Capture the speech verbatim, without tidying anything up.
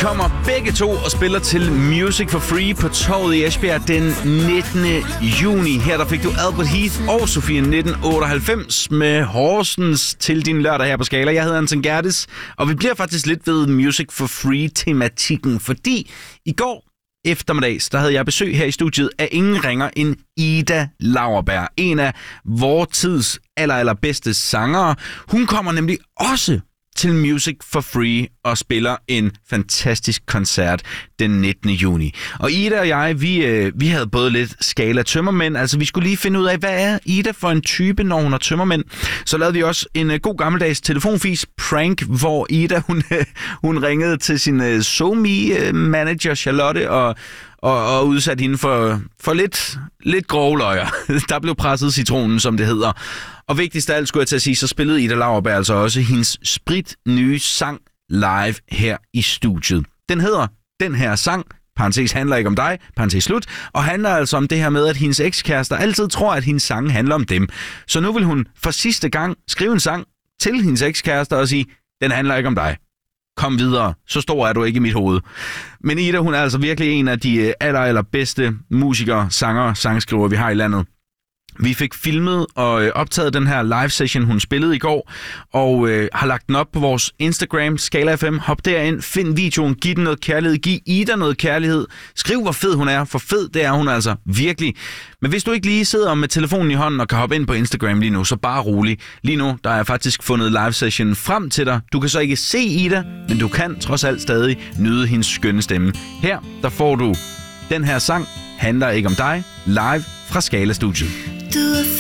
kommer begge to og spiller til Music for Free på Torvet i Esbjerg den nittende juni. Her der fik du Albert Heath og Sofie nitten otteoghalvfems med Horsens til din lørdag her på Skala. Jeg hedder Anton Gerdes, og vi bliver faktisk lidt ved Music for Free-tematikken, fordi i går eftermiddags, der havde jeg besøg her i studiet af ingen ringer end Ida Lauerberg, en af vor tids aller, aller bedste sangere. Hun kommer nemlig også til Music for Free og spiller en fantastisk koncert den nittende juni. Og Ida og jeg, vi, øh, vi havde både lidt Skala tømmermænd, altså vi skulle lige finde ud af, hvad er Ida for en type, når hun er tømmermænd. Så lavede vi også en øh, god gammeldags telefonfis prank, hvor Ida, hun, øh, hun ringede til sin øh, SoMe-manager Charlotte og Og, og udsat hende for, for lidt, lidt grove løjer. Der blev presset citronen, som det hedder. Og vigtigst af alt, skulle jeg til at sige, så spillede Ida Lauerberg altså også hendes sprit nye sang live her i studiet. Den hedder Den her sang, parentes handler ikke om dig, parentes slut, og handler altså om det her med, at hendes ekskærester altid tror, at hendes sange handler om dem. Så nu vil hun for sidste gang skrive en sang til hendes ekskærester og sige, den handler ikke om dig. Kom videre, så stor er du ikke i mit hoved. Men Ida, hun er altså virkelig en af de aller, aller bedste musikere, sanger, sangskrivere, vi har i landet. Vi fik filmet og optaget den her live session, hun spillede i går, og øh, har lagt den op på vores Instagram, Skala F M. Hop derind, find videoen, giv den noget kærlighed, giv Ida noget kærlighed. Skriv, hvor fed hun er, for fed det er hun altså virkelig. Men hvis du ikke lige sidder med telefonen i hånden og kan hoppe ind på Instagram lige nu, så bare rolig. Lige nu, der har jeg faktisk fundet live session frem til dig. Du kan så ikke se Ida, men du kan trods alt stadig nyde hendes skønne stemme. Her, der får du Den her sang handler ikke om dig, live fra Skala Studiet. Du er